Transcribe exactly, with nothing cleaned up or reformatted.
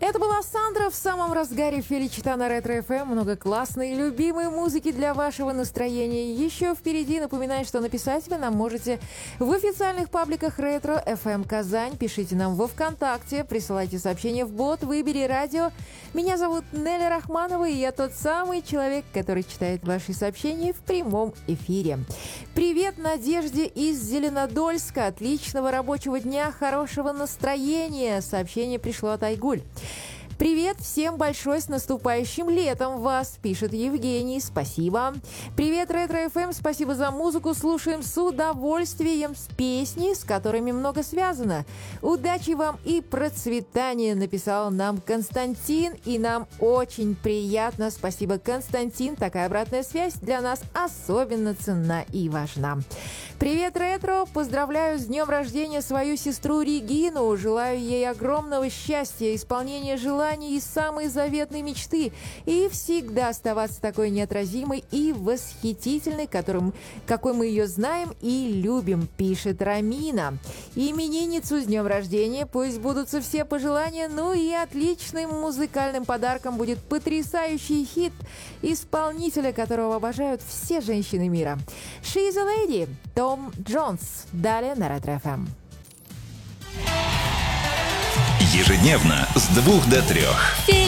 Это была Сандра в самом разгаре Феличита на Ретро эф эм. Много классной и любимой музыки для вашего настроения. Еще впереди напоминаю, что написать вы нам можете в официальных пабликах Ретро эф эм Казань. Пишите нам во ВКонтакте, присылайте сообщения в бот «Выбери радио». Меня зовут Неля Рахманова, и я тот самый человек, который читает ваши сообщения в прямом эфире. Привет Надежде из Зеленодольска. Отличного рабочего дня, хорошего настроения. Сообщение пришло от Айгуль. Привет всем большой, с наступающим летом вас, пишет Евгений, спасибо. Привет, Ретро эф эм, спасибо за музыку, слушаем с удовольствием, с песни, с которыми много связано. Удачи вам и процветания, написал нам Константин, и нам очень приятно, спасибо, Константин, такая обратная связь для нас особенно ценна и важна. Привет, Ретро, поздравляю с днем рождения свою сестру Регину, желаю ей огромного счастья, исполнения желаний и самой заветной мечты, и всегда оставаться такой неотразимой и восхитительной, которым, какой мы ее знаем и любим, пишет Рамина. Именинницу с днем рождения, пусть будутся все пожелания, ну и отличным музыкальным подарком будет потрясающий хит исполнителя, которого обожают все женщины мира. She's a Lady, Том Джонс. Далее на Ретро эф эм. Ежедневно с двух до трех.